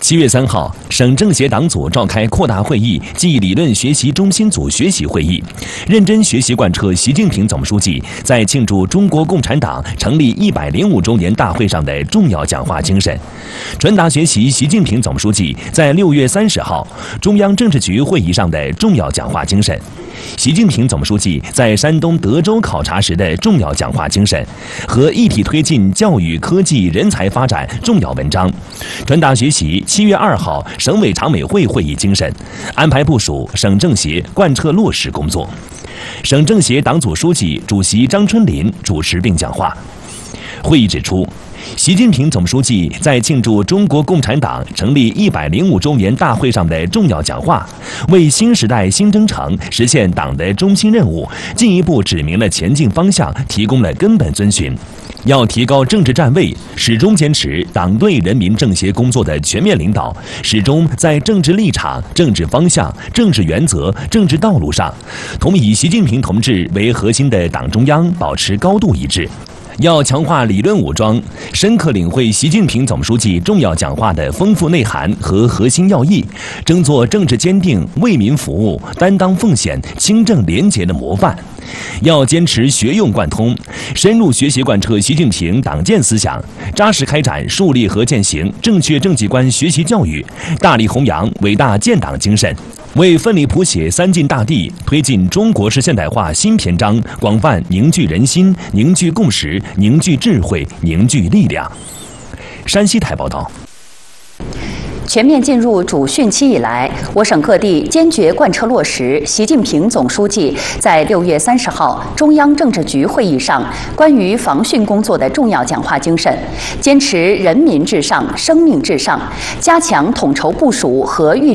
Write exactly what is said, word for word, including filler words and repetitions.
七月三号，省政协党组召开扩大会议暨理论学习中心组学习会议，认真学习贯彻习近平总书记在庆祝中国共产党成立一百零五周年大会上的重要讲话精神，传达学习习近平总书记在六月三十号中央政治局会议上的重要讲话精神，习近平总书记在山东德州考察时的重要讲话精神和一体推进教育、科技、人才发展重要文章，传达学习七月二号省委常委会会议精神，安排部署省政协贯彻落实工作。省政协党组书记、主席张春林主持并讲话。会议指出，习近平总书记在庆祝中国共产党成立一百零五周年大会上的重要讲话，为新时代新征程实现党的中心任务进一步指明了前进方向，提供了根本遵循。要提高政治站位，始终坚持党对人民政协工作的全面领导，始终在政治立场、政治方向、政治原则、政治道路上，同以习近平同志为核心的党中央保持高度一致。要强化理论武装，深刻领会习近平总书记重要讲话的丰富内涵和核心要义，争做政治坚定、为民服务、担当奉献、清正廉洁的模范。要坚持学用贯通，深入学习贯彻习近平党建思想，扎实开展树立和践行正确政绩观学习教育，大力弘扬伟大建党精神，为奋力谱写三晋大地、推进中国式现代化新篇章广泛凝聚人心、凝聚共识、凝聚智慧、凝聚力量。山西台报道。 全面进入主训期以来，我省各地坚决贯彻落实习近平总书记在六月三十号中央政治局会议上关于防汛工作的重要讲话精神，坚持人民至上、生命至上，加强统筹部署和预